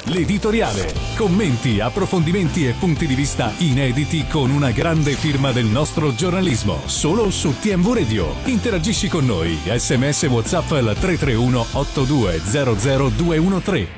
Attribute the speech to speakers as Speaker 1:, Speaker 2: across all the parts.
Speaker 1: L'editoriale. Commenti, approfondimenti e punti di vista inediti con una grande firma del nostro giornalismo. Solo su TMV Radio. Interagisci con noi. SMS WhatsApp al 331 8200 213.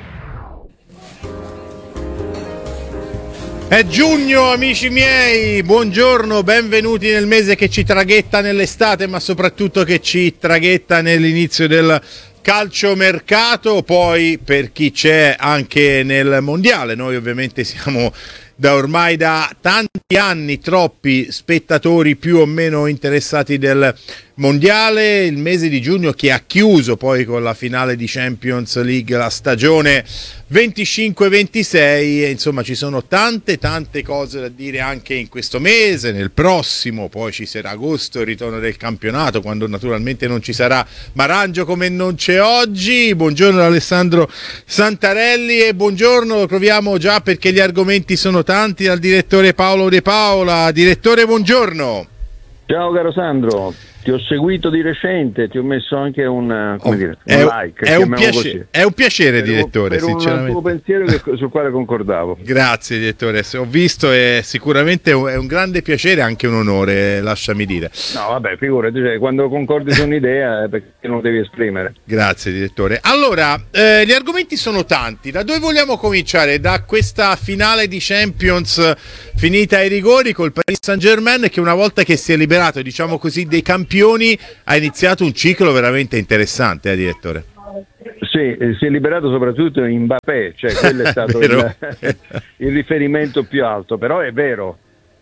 Speaker 2: È giugno, amici miei, buongiorno, benvenuti nel mese che ci traghetta nell'estate, ma soprattutto che ci traghetta nell'inizio del calciomercato, poi per chi c'è anche nel mondiale. Noi ovviamente siamo ormai da tanti anni troppi spettatori più o meno interessati del mondiale. Il mese di giugno che ha chiuso poi con la finale di Champions League la stagione 25-26, e insomma ci sono tante cose da dire anche in questo mese. Nel prossimo poi ci sarà agosto, il ritorno del campionato, quando naturalmente non ci sarà Marangio come non c'è oggi. Buongiorno Alessandro Santarelli e buongiorno, lo proviamo già perché gli argomenti sono tanti, al direttore Paolo De Paola. Direttore, buongiorno.
Speaker 3: Ciao caro Sandro, ti ho seguito di recente, ti ho messo anche un like.
Speaker 2: È un piacere, direttore,
Speaker 3: per
Speaker 2: sinceramente.
Speaker 3: un tuo pensiero sul quale concordavo.
Speaker 2: Grazie direttore, ho visto e sicuramente è un grande piacere, anche un onore, lasciami dire.
Speaker 3: No vabbè, figurati, quando concordi su un'idea perché non devi esprimere.
Speaker 2: Grazie direttore. Allora, gli argomenti sono tanti, da dove vogliamo cominciare? Da questa finale di Champions finita ai rigori col Paris Saint-Germain, che una volta che si è liberato, diciamo così, dei campioni, ha iniziato un ciclo veramente interessante, direttore.
Speaker 3: Sì, si è liberato soprattutto in Mbappé, cioè quello è stato il riferimento più alto, però è vero.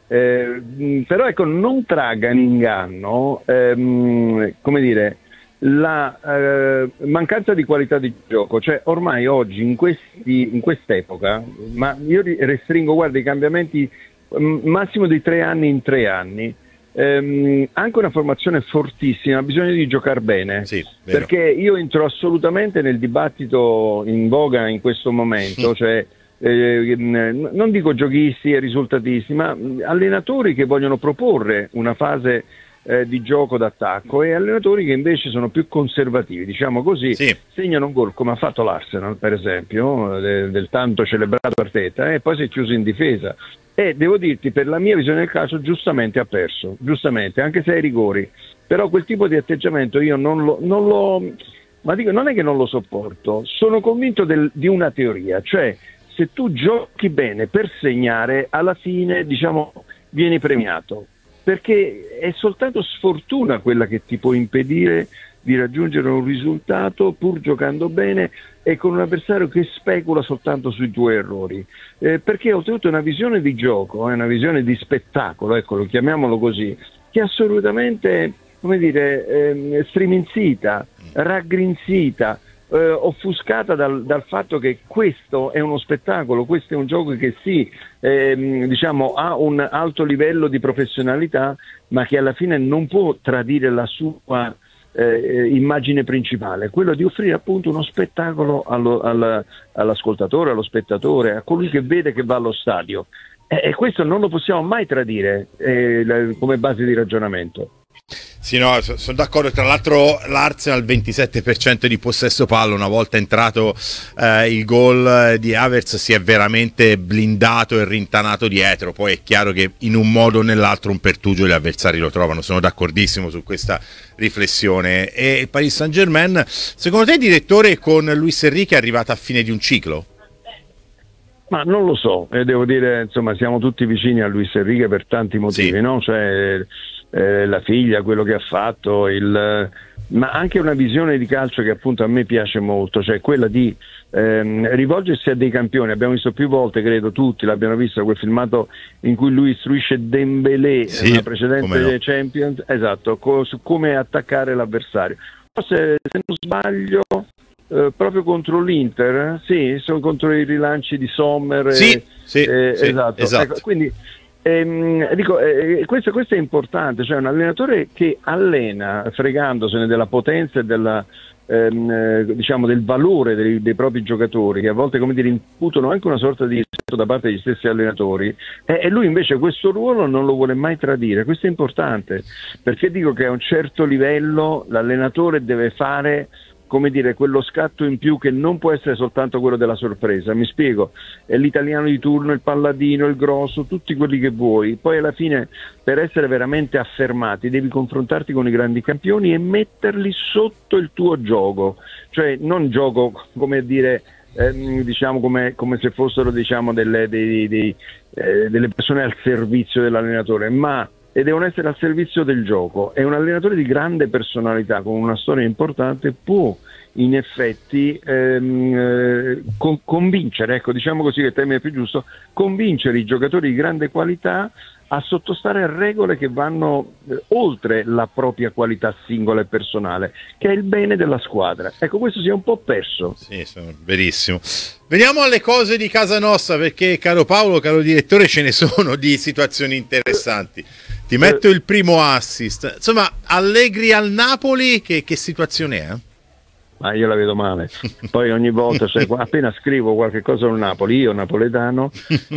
Speaker 3: Però ecco, non tragga in inganno, come dire, la mancanza di qualità di gioco. Cioè ormai oggi in quest'epoca, ma io restringo, guarda, i cambiamenti massimo di 3 anni in 3 anni. Anche una formazione fortissima ha bisogno di giocare bene,
Speaker 2: sì,
Speaker 3: perché io entro assolutamente nel dibattito in voga in questo momento, cioè non dico giochisti e risultatisti, ma allenatori che vogliono proporre una fase di gioco d'attacco e allenatori che invece sono più conservativi, diciamo così, sì. Segnano un gol come ha fatto l'Arsenal per esempio, del tanto celebrato Arteta, e poi si è chiuso in difesa. E devo dirti, per la mia visione del calcio, giustamente ha perso, giustamente, anche se ai rigori. Però quel tipo di atteggiamento io non è che non lo sopporto, sono convinto di una teoria, cioè se tu giochi bene per segnare, alla fine, diciamo, vieni premiato, perché è soltanto sfortuna quella che ti può impedire di raggiungere un risultato pur giocando bene e con un avversario che specula soltanto sui tuoi errori, perché oltretutto è una visione di gioco, è una visione di spettacolo, ecco, chiamiamolo così, che è assolutamente, come dire, striminzita, raggrinzita, offuscata dal fatto che questo è uno spettacolo, questo è un gioco che sì, diciamo, ha un alto livello di professionalità, ma che alla fine non può tradire la sua immagine principale, quello di offrire appunto uno spettacolo all'ascoltatore, allo spettatore, a colui che vede che va allo stadio, e questo non lo possiamo mai tradire come base di ragionamento.
Speaker 2: Sì, no, sono d'accordo. Tra l'altro l'Arsenal 27% di possesso palla, una volta entrato il gol di Havertz si è veramente blindato e rintanato dietro. Poi è chiaro che in un modo o nell'altro un pertugio gli avversari lo trovano, sono d'accordissimo su questa riflessione. E il Paris Saint-Germain, secondo te, direttore, con Luis Enrique è arrivata a fine di un ciclo?
Speaker 3: Ma non lo so, devo dire, insomma, siamo tutti vicini a Luis Enrique per tanti motivi, sì. No? Cioè, la figlia, quello che ha fatto, ma anche una visione di calcio che appunto a me piace molto, cioè quella di rivolgersi a dei campioni. Abbiamo visto più volte, credo tutti l'abbiano visto, quel filmato in cui lui istruisce Dembélé, sì, nella precedente Champions, esatto, su come attaccare l'avversario. Se non sbaglio, proprio contro l'Inter, sì, sono contro i rilanci di Sommer,
Speaker 2: sì,
Speaker 3: esatto. Ecco, quindi dico, questo è importante, cioè un allenatore che allena fregandosene della potenza e della, diciamo, del valore dei propri giocatori, che a volte, come dire, imputano anche una sorta di rispetto da parte degli stessi allenatori, e lui invece questo ruolo non lo vuole mai tradire. Questo è importante, perché dico che a un certo livello l'allenatore deve fare come dire, quello scatto in più che non può essere soltanto quello della sorpresa, mi spiego, è l'italiano di turno, il palladino, il grosso, tutti quelli che vuoi, poi alla fine per essere veramente affermati devi confrontarti con i grandi campioni e metterli sotto il tuo gioco, cioè non gioco come dire diciamo come se fossero diciamo delle persone al servizio dell'allenatore, ma e devono essere al servizio del gioco. E un allenatore di grande personalità con una storia importante può in effetti convincere, ecco, diciamo così che il termine è più giusto, convincere i giocatori di grande qualità a sottostare a regole che vanno oltre la propria qualità singola e personale, che è il bene della squadra. Ecco, questo si è un po' perso.
Speaker 2: Sì, verissimo. Veniamo alle cose di casa nostra, perché caro Paolo, caro direttore, ce ne sono di situazioni interessanti. Ti metto il primo assist. Insomma, Allegri al Napoli, che situazione è?
Speaker 3: Ma io la vedo male. Poi ogni volta, cioè, appena scrivo qualche cosa sul Napoli, io napoletano,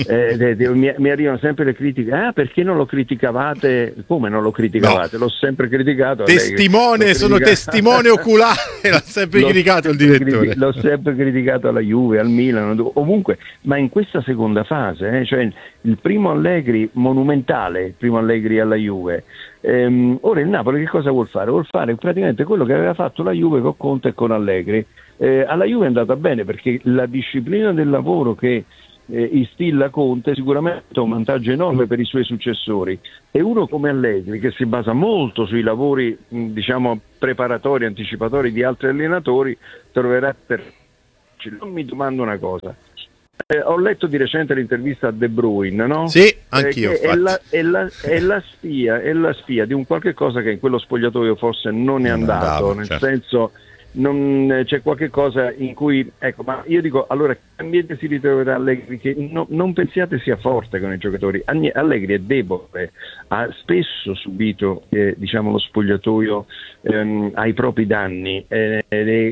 Speaker 3: mi arrivano sempre le critiche. Perché non lo criticavate? Come non lo criticavate? No. L'ho sempre criticato.
Speaker 2: Testimone, sono testimone oculare, l'ha sempre criticato il direttore.
Speaker 3: L'ho sempre criticato alla Juve, al Milan, ovunque. Ma in questa seconda fase, cioè il primo Allegri monumentale, il primo Allegri alla Juve. Ora il Napoli che cosa vuol fare? Vuol fare praticamente quello che aveva fatto la Juve con Conte e con Allegri. Alla Juve è andata bene perché la disciplina del lavoro che instilla Conte sicuramente è un vantaggio enorme per i suoi successori, e uno come Allegri che si basa molto sui lavori diciamo preparatori, anticipatori di altri allenatori troverà non mi domando una cosa. Ho letto di recente l'intervista a De Bruyne, no?
Speaker 2: Sì, anch'io.
Speaker 3: È la spia di un qualche cosa che in quello spogliatoio forse non è andato, nel senso non c'è qualche cosa in cui, ecco, ma io dico, allora che ambiente si ritroverà Allegri, che non pensiate sia forte con i giocatori. Allegri è debole, ha spesso subito diciamo lo spogliatoio ai propri danni, ed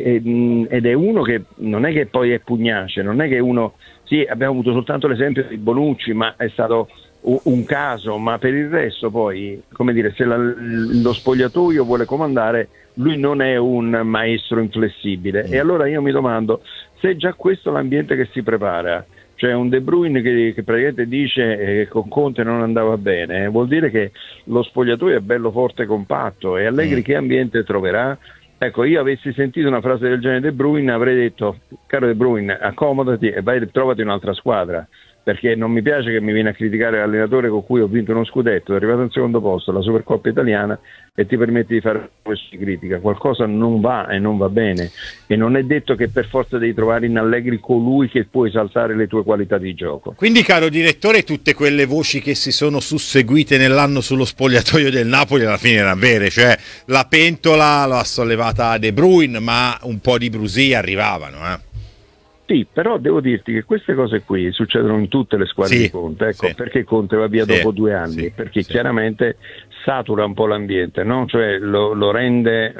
Speaker 3: è uno che non è che poi è pugnace, non è che uno, sì, abbiamo avuto soltanto l'esempio di Bonucci, ma è stato un caso, ma per il resto poi, come dire, se lo spogliatoio vuole comandare, lui non è un maestro inflessibile. E allora io mi domando se già questo è l'ambiente che si prepara, cioè un De Bruyne che praticamente dice che con Conte non andava bene, vuol dire che lo spogliatoio è bello forte e compatto, e Allegri che ambiente troverà? Ecco, io avessi sentito una frase del genere De Bruyne avrei detto: caro De Bruyne, accomodati e vai, trovati un'altra squadra, perché non mi piace che mi viene a criticare l'allenatore con cui ho vinto uno scudetto, è arrivato al secondo posto alla Supercoppa italiana e ti permetti di fare questa critica. Qualcosa non va e non va bene, e non è detto che per forza devi trovare in Allegri colui che può esaltare le tue qualità di gioco.
Speaker 2: Quindi, caro direttore, tutte quelle voci che si sono susseguite nell'anno sullo spogliatoio del Napoli alla fine erano vere, cioè la pentola l'ha sollevata De Bruyne, ma un po' di brusie arrivavano,
Speaker 3: Sì, però devo dirti che queste cose qui succedono in tutte le squadre di Conte, ecco, perché Conte va via dopo 2 anni, perché chiaramente satura un po' l'ambiente, no? Cioè lo rende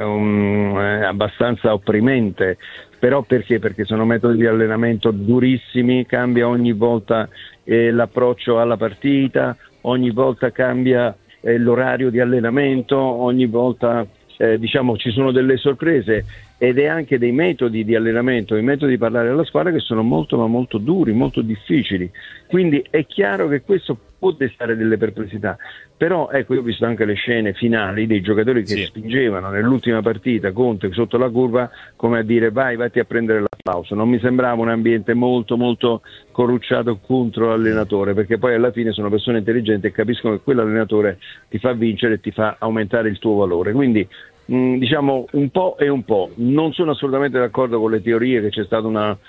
Speaker 3: abbastanza opprimente, però perché? Perché sono metodi di allenamento durissimi, cambia ogni volta l'approccio alla partita, ogni volta cambia l'orario di allenamento, ogni volta diciamo ci sono delle sorprese, ed è anche dei metodi di allenamento, i metodi di parlare alla squadra che sono molto ma molto duri, molto difficili, quindi è chiaro che questo può destare delle perplessità. Però ecco, io ho visto anche le scene finali dei giocatori che spingevano nell'ultima partita Conte sotto la curva, come a dire vatti a prendere l'applauso. Non mi sembrava un ambiente molto molto corrucciato contro l'allenatore, perché poi alla fine sono persone intelligenti e capiscono che quell'allenatore ti fa vincere e ti fa aumentare il tuo valore. Quindi diciamo un po' e un po'. Non sono assolutamente d'accordo con le teorie che c'è stata una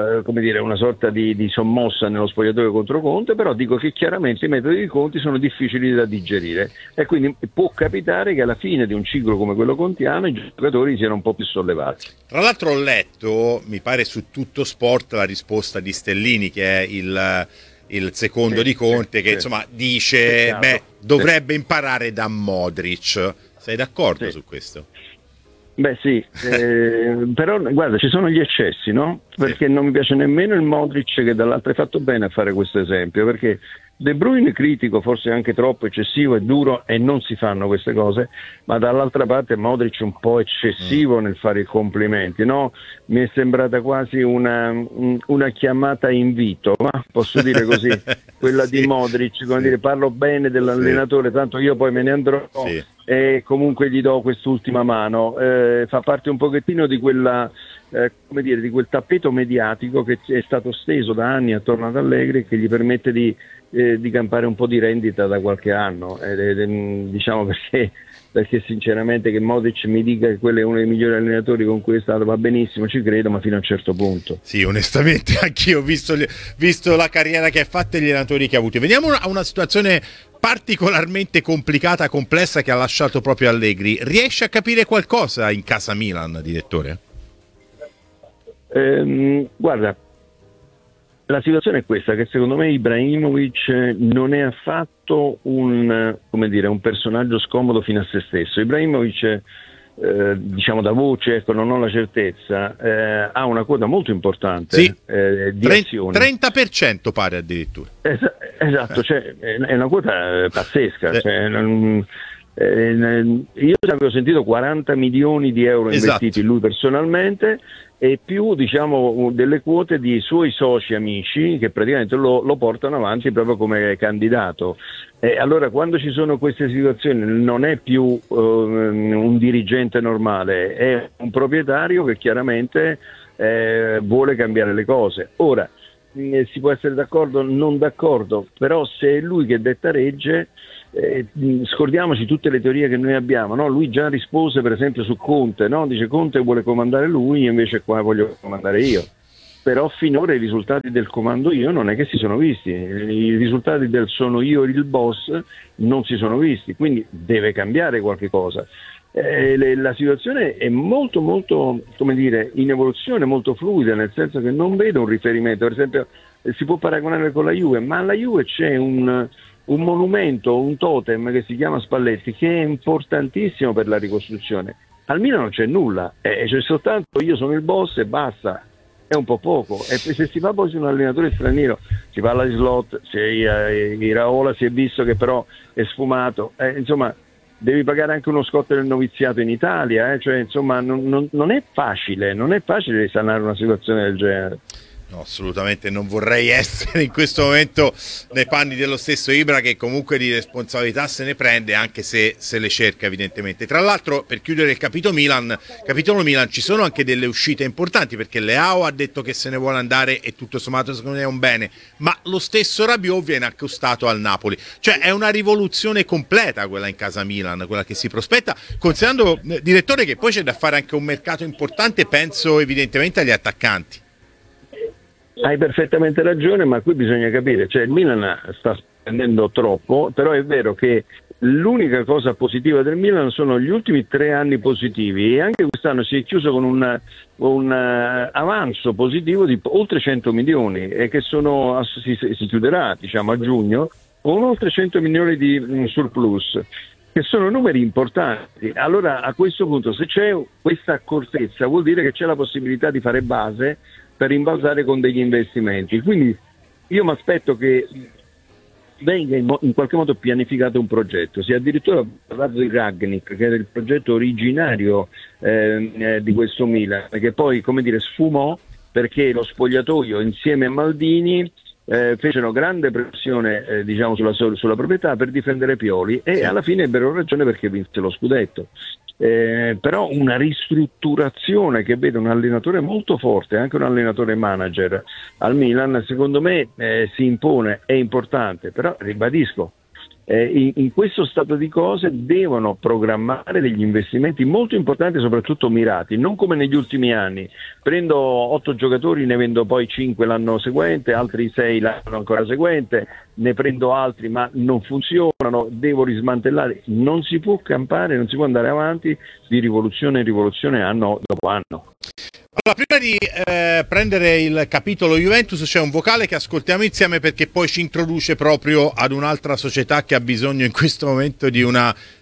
Speaker 3: sorta di sommossa nello spogliatoio contro Conte, però dico che chiaramente i metodi di Conte sono difficili da digerire, e quindi può capitare che alla fine di un ciclo come quello contiano i giocatori siano un po' più sollevati.
Speaker 2: Tra l'altro ho letto, mi pare su Tutto Sport, la risposta di Stellini, che è il secondo di Conte, che insomma dice dovrebbe imparare da Modric. Sei d'accordo su questo?
Speaker 3: Beh sì, però guarda, ci sono gli eccessi, no? Perché non mi piace nemmeno il Modric, che dall'altro hai fatto bene a fare questo esempio, perché De Bruyne critico, forse anche troppo eccessivo e duro, e non si fanno queste cose, ma dall'altra parte Modric un po' eccessivo nel fare i complimenti, no? Mi è sembrata quasi una chiamata invito, ma posso dire così, quella di Modric, come dire, parlo bene dell'allenatore, tanto io poi me ne andrò. E comunque gli do quest'ultima mano, fa parte un pochettino di quella, come dire, di quel tappeto mediatico che è stato steso da anni attorno ad Allegri, che gli permette di campare un po' di rendita da qualche anno, diciamo, perché sinceramente che Modric mi dica che quello è uno dei migliori allenatori con cui è stato, va benissimo, ci credo, ma fino a un certo punto.
Speaker 2: Sì, onestamente anch'io ho visto la carriera che ha fatto e gli allenatori che ha avuto. Veniamo a una situazione particolarmente complicata, complessa, che ha lasciato proprio Allegri. Riesce a capire qualcosa in casa Milan, direttore?
Speaker 3: Guarda, la situazione è questa, che secondo me Ibrahimovic non è affatto un personaggio scomodo fino a se stesso. Ibrahimovic, diciamo da voce, ecco, non ho la certezza, ha una quota molto importante,
Speaker 2: sì,
Speaker 3: di azioni.
Speaker 2: 30% pare addirittura.
Speaker 3: Esatto, cioè, è una quota pazzesca. Cioè, io avevo sentito 40 milioni di euro investiti lui personalmente, e più, diciamo, delle quote di suoi soci amici che praticamente lo portano avanti proprio come candidato. E allora, quando ci sono queste situazioni, non è più un dirigente normale, è un proprietario che chiaramente vuole cambiare le cose. Ora, si può essere d'accordo o non d'accordo, però se è lui che detta legge, scordiamoci tutte le teorie che noi abbiamo, no? Lui già rispose per esempio su Conte, no? Dice Conte vuole comandare lui, invece qua voglio comandare io. Però finora i risultati del comando io non è che si sono visti, i risultati del sono io il boss non si sono visti, quindi deve cambiare qualche cosa. La situazione è molto molto, come dire, in evoluzione, molto fluida, nel senso che non vedo un riferimento. Per esempio si può paragonare con la Juve, ma alla Juve c'è un monumento, un totem che si chiama Spalletti, che è importantissimo per la ricostruzione. Al Milan non c'è nulla, c'è soltanto io sono il boss e basta. È un po' poco, e se si va poi su un allenatore straniero, si parla di slot, Iraola si è visto che però è sfumato, insomma devi pagare anche uno scotto del noviziato in Italia, cioè insomma non è facile risanare una situazione del genere.
Speaker 2: No, assolutamente non vorrei essere in questo momento nei panni dello stesso Ibra, che comunque di responsabilità se ne prende, anche se le cerca evidentemente. Tra l'altro, per chiudere il capitolo Milan, ci sono anche delle uscite importanti, perché Leao ha detto che se ne vuole andare e tutto sommato secondo me è un bene, ma lo stesso Rabiot viene accostato al Napoli. Cioè è una rivoluzione completa quella in casa Milan, quella che si prospetta, considerando, direttore, che poi c'è da fare anche un mercato importante, penso evidentemente agli attaccanti.
Speaker 3: Hai perfettamente ragione, ma qui bisogna capire, cioè il Milan sta spendendo troppo, però è vero che l'unica cosa positiva del Milan sono gli ultimi 3 anni positivi, e anche quest'anno si è chiuso con un avanzo positivo di oltre 100 milioni e che si chiuderà, diciamo, a giugno con oltre 100 milioni di surplus, che sono numeri importanti. Allora a questo punto, se c'è questa accortezza, vuol dire che c'è la possibilità di fare base per rimbalzare con degli investimenti. Quindi io mi aspetto che venga in qualche modo pianificato un progetto. Si è addirittura parlato di Rangnick, che era il progetto originario di questo Milan, che poi, come dire, sfumò perché lo spogliatoio insieme a Maldini fecero grande pressione diciamo sulla proprietà per difendere Pioli, e alla fine ebbero ragione perché vinse lo scudetto. Però una ristrutturazione che vede un allenatore molto forte, anche un allenatore manager al Milan, secondo me si impone, è importante, però ribadisco, in questo stato di cose devono programmare degli investimenti molto importanti, soprattutto mirati, non come negli ultimi anni: prendo 8 giocatori, ne vendo poi 5 l'anno seguente, altri 6 l'anno ancora seguente, ne prendo altri ma non funzionano, devo rismantellare. Non si può campare, non si può andare avanti di rivoluzione in rivoluzione anno dopo anno.
Speaker 2: Allora, prima di prendere il capitolo Juventus, c'è un vocale che ascoltiamo insieme, perché poi ci introduce proprio ad un'altra società che ha bisogno in questo momento di una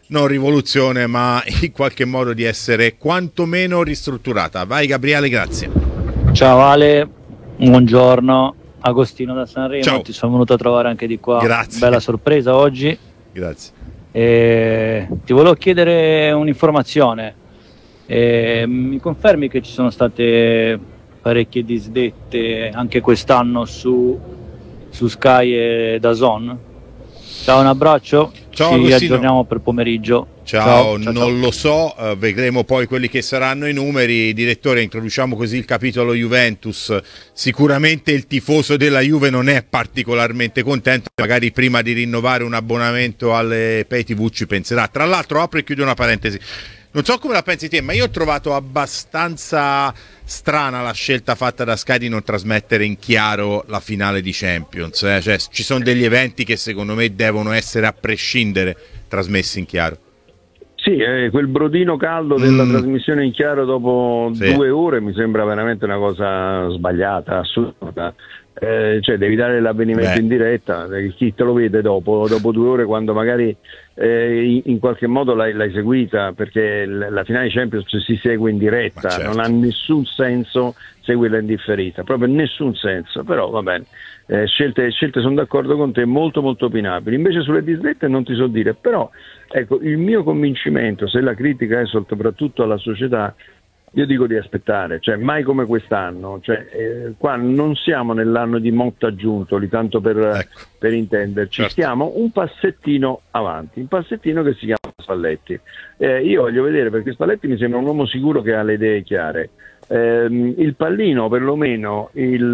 Speaker 2: non rivoluzione, ma in qualche modo di essere quantomeno ristrutturata. Vai Gabriele, grazie.
Speaker 4: Ciao Ale, buongiorno. Agostino da Sanremo.
Speaker 2: Ciao.
Speaker 4: Ti sono venuto a trovare anche di qua.
Speaker 2: Grazie.
Speaker 4: Bella sorpresa oggi.
Speaker 2: Grazie.
Speaker 4: Ti volevo chiedere un'informazione. Mi confermi che ci sono state parecchie disdette anche quest'anno su Sky e DAZN? Ciao, un abbraccio.
Speaker 2: Ciao,
Speaker 4: ci
Speaker 2: Agostino.
Speaker 4: aggiorniamo per pomeriggio.
Speaker 2: Ciao,
Speaker 4: Ciao.
Speaker 2: non lo so, vedremo poi quelli che saranno i numeri. Direttore, introduciamo così il capitolo Juventus. Sicuramente il tifoso della Juve non è particolarmente contento, magari prima di rinnovare un abbonamento alle Pay TV ci penserà. Tra l'altro apro e chiudo una parentesi. Non so come la pensi te, ma io ho trovato abbastanza strana la scelta fatta da Sky di non trasmettere in chiaro la finale di Champions. Cioè, ci sono degli eventi che secondo me devono essere a prescindere trasmessi in chiaro.
Speaker 3: Sì, quel brodino caldo della trasmissione in chiaro dopo 2 ore mi sembra veramente una cosa sbagliata, assurda. Cioè devi dare l'avvenimento in diretta, chi te lo vede dopo 2 ore quando magari in qualche modo l'hai seguita, perché la finale di Champions si segue in diretta,
Speaker 2: certo.
Speaker 3: Non ha nessun senso seguirla in differita, proprio nessun senso, però va bene. Scelte sono d'accordo con te, molto molto opinabili. Invece sulle disdette non ti so dire, però ecco, il mio convincimento, se la critica è soprattutto alla società, io dico di aspettare, cioè mai come quest'anno, cioè, qua non siamo nell'anno di Motta Giuntoli, tanto per intenderci,
Speaker 2: certo.
Speaker 3: Stiamo un passettino avanti, un passettino che si chiama Spalletti. Io voglio vedere, perché Spalletti mi sembra un uomo sicuro che ha le idee chiare. Il pallino, perlomeno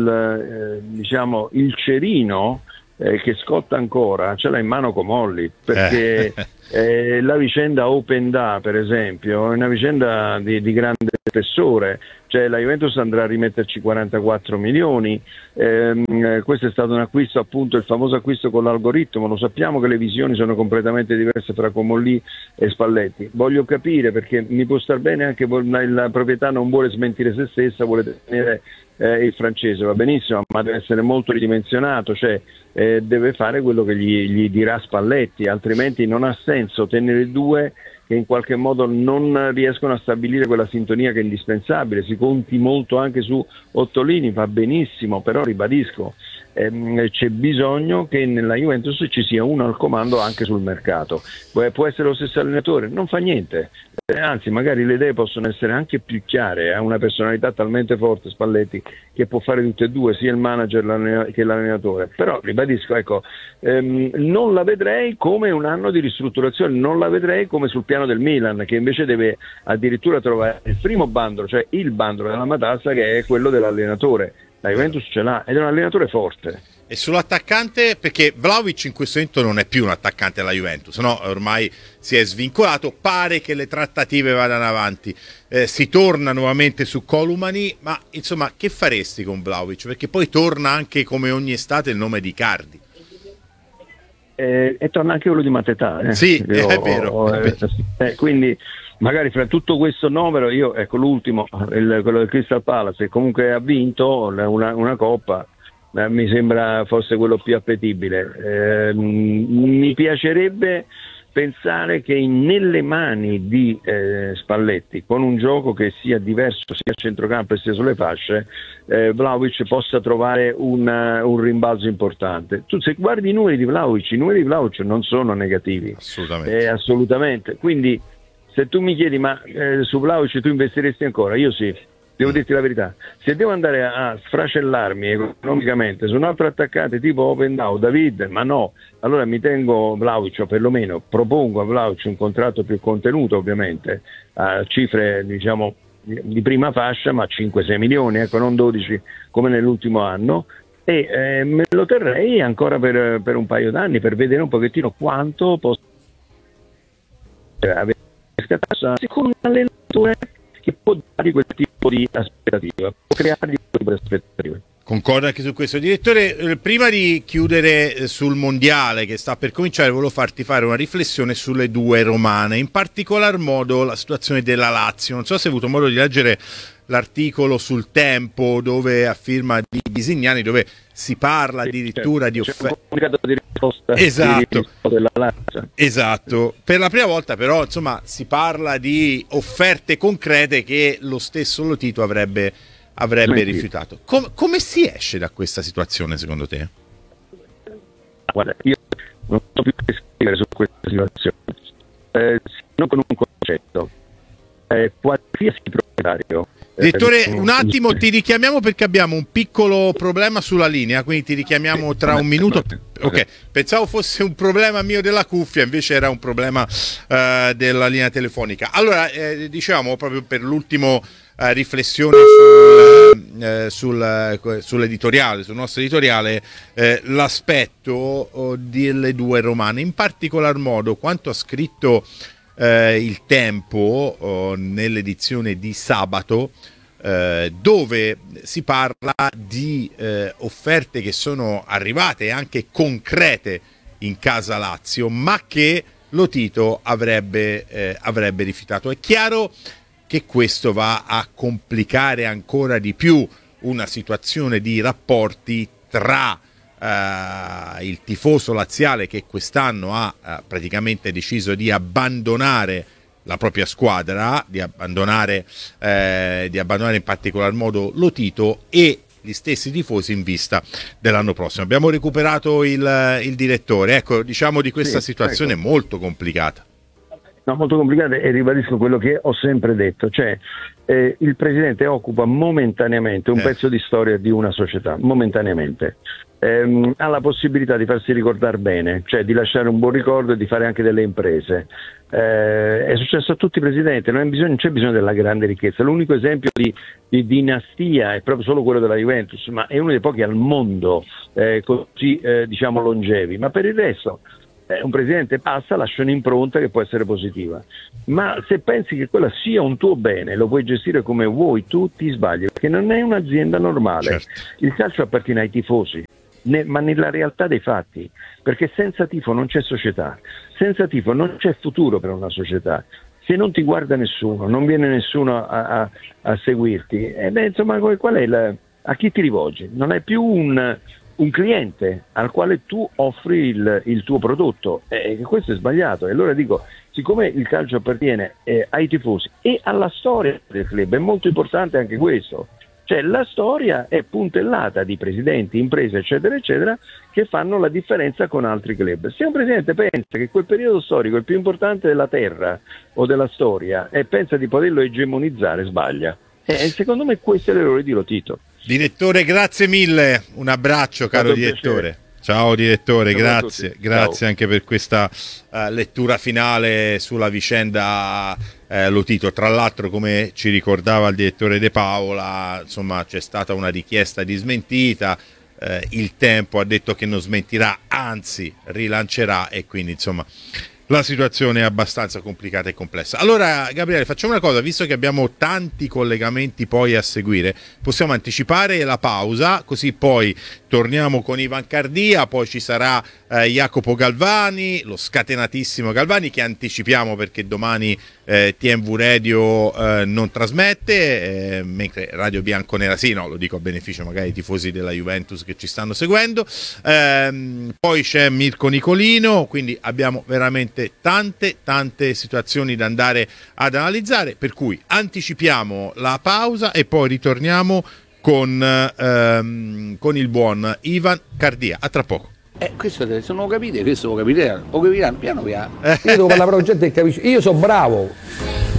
Speaker 3: il cerino che scotta ancora, ce l'ha in mano Comolli, perché la vicenda Openda, per esempio, è una vicenda di grande spessore, cioè la Juventus andrà a rimetterci 44 milioni, questo è stato un acquisto, appunto il famoso acquisto con l'algoritmo, lo sappiamo che le visioni sono completamente diverse tra Comolli e Spalletti. Voglio capire, perché mi può star bene anche la proprietà non vuole smentire se stessa, vuole tenere il francese, va benissimo, ma deve essere molto ridimensionato, cioè deve fare quello che gli dirà Spalletti, altrimenti non ha senso tenere due che in qualche modo non riescono a stabilire quella sintonia che è indispensabile. Si conti molto anche su Ottolini, va benissimo, però ribadisco, c'è bisogno che nella Juventus ci sia uno al comando anche sul mercato. Può essere lo stesso allenatore, non fa niente, anzi magari le idee possono essere anche più chiare, ha una personalità talmente forte Spalletti che può fare tutte e due, sia il manager che l'allenatore. Però ribadisco, ecco, non la vedrei come un anno di ristrutturazione, non la vedrei come sul piano del Milan, che invece deve addirittura trovare il primo bandolo, cioè il bandolo della matassa, che è quello dell'allenatore. La Juventus ce l'ha ed è un allenatore forte.
Speaker 2: E sull'attaccante, perché Vlahovic in questo momento non è più un attaccante alla Juventus, no? Ormai si è svincolato, pare che le trattative vadano avanti, si torna nuovamente su Columani, ma insomma che faresti con Vlahovic? Perché poi torna anche, come ogni estate, il nome di Icardi.
Speaker 3: E torna anche quello di Matetà.
Speaker 2: Sì, è vero.
Speaker 3: Quindi magari fra tutto questo numero, io ecco l'ultimo, quello del Crystal Palace, che comunque ha vinto una coppa, mi sembra fosse quello più appetibile. Mi piacerebbe pensare che nelle mani di Spalletti, con un gioco che sia diverso sia a centrocampo e sia sulle fasce, Vlahovic possa trovare un rimbalzo importante. Tu se guardi i numeri di Vlahovic non sono negativi, assolutamente. Quindi se tu mi chiedi ma su Vlahovic tu investiresti ancora? Io sì, devo dirti la verità. Se devo andare a sfracellarmi economicamente su un altro attaccante tipo Openda, David, ma no, allora mi tengo Vlahovic, o perlomeno propongo a Vlahovic un contratto più contenuto, ovviamente a cifre diciamo di prima fascia, ma 5-6 milioni, ecco, non 12 come nell'ultimo anno, e me lo terrei ancora per un paio d'anni per vedere un pochettino quanto posso avere con un allenatore che può dare quel tipo di aspettativa, può creare quel tipo di aspettative.
Speaker 2: Concordo anche su questo. Direttore, prima di chiudere sul mondiale che sta per cominciare, volevo farti fare una riflessione sulle due romane, in particolar modo la situazione della Lazio. Non so se hai avuto modo di leggere l'articolo sul Tempo dove a firma di Bisignani, dove si parla addirittura di offerte. Esatto. Esatto. Per la prima volta però insomma si parla di offerte concrete che lo stesso Lotito avrebbe rifiutato. Come si esce da questa situazione secondo te?
Speaker 3: Guarda, io non so più che scrivere su questa situazione, non con un concetto. Qualsiasi proprietario.
Speaker 2: Direttore, un attimo, ti richiamiamo perché abbiamo un piccolo problema sulla linea, quindi ti richiamiamo tra un minuto. Ok, pensavo fosse un problema mio della cuffia, invece era un problema della linea telefonica. Allora, diciamo proprio per l'ultimo riflessione sull'editoriale, sul nostro editoriale, l'aspetto delle due romane, in particolar modo quanto ha scritto il Tempo nell'edizione di sabato, dove si parla di offerte che sono arrivate anche concrete in casa Lazio, ma che Lotito avrebbe rifiutato. È chiaro che questo va a complicare ancora di più una situazione di rapporti tra il tifoso laziale, che quest'anno ha praticamente deciso di abbandonare la propria squadra, di abbandonare in particolar modo Lotito, e gli stessi tifosi in vista dell'anno prossimo. Abbiamo recuperato il direttore, ecco, diciamo di questa situazione molto complicata.
Speaker 3: No, molto complicata, e ribadisco quello che ho sempre detto, cioè il presidente occupa momentaneamente un pezzo di storia di una società, momentaneamente. Ha la possibilità di farsi ricordare bene, cioè di lasciare un buon ricordo e di fare anche delle imprese. È successo a tutti i presidenti, non c'è bisogno della grande ricchezza. L'unico esempio di dinastia è proprio solo quello della Juventus, ma è uno dei pochi al mondo così diciamo longevi, ma per il resto un presidente passa, lascia un'impronta che può essere positiva, ma se pensi che quella sia un tuo bene, lo puoi gestire come vuoi, tu ti sbagli, perché non è un'azienda normale.
Speaker 2: Certo.
Speaker 3: Il calcio appartiene ai tifosi, ma nella realtà dei fatti, perché senza tifo non c'è società, senza tifo non c'è futuro per una società. Se non ti guarda nessuno, non viene nessuno a seguirti, insomma, qual è a chi ti rivolgi? Non è più un cliente al quale tu offri il tuo prodotto, questo è sbagliato. E allora dico, siccome il calcio appartiene ai tifosi e alla storia del club, è molto importante anche questo, cioè la storia è puntellata di presidenti, imprese eccetera eccetera, che fanno la differenza con altri club. Se un presidente pensa che quel periodo storico è il più importante della terra o della storia e pensa di poterlo egemonizzare, sbaglia. Secondo me questo è l'errore di Lotito.
Speaker 2: Direttore, grazie mille, un abbraccio caro direttore.
Speaker 3: Piacere.
Speaker 2: Ciao direttore,
Speaker 3: Ciao
Speaker 2: grazie anche per questa lettura finale sulla vicenda Lotito. Tra l'altro, come ci ricordava il direttore De Paola, insomma c'è stata una richiesta di smentita, il Tempo ha detto che non smentirà, anzi rilancerà, e quindi insomma la situazione è abbastanza complicata e complessa. Allora Gabriele, facciamo una cosa, visto che abbiamo tanti collegamenti poi a seguire, possiamo anticipare la pausa, così poi torniamo con Ivan Cardia, poi ci sarà Jacopo Galvani, lo scatenatissimo Galvani, che anticipiamo perché domani TMV Radio non trasmette, mentre Radio Bianconera sì, no, lo dico a beneficio magari dei tifosi della Juventus che ci stanno seguendo. Poi c'è Mirko Nicolino, quindi abbiamo veramente tante situazioni da andare ad analizzare, per cui anticipiamo la pausa e poi ritorniamo con il buon Ivan Cardia. A tra poco.
Speaker 5: Questo se non lo capite, questo lo capiranno piano piano. Io devo parlare con gente che capisce. Io sono bravo.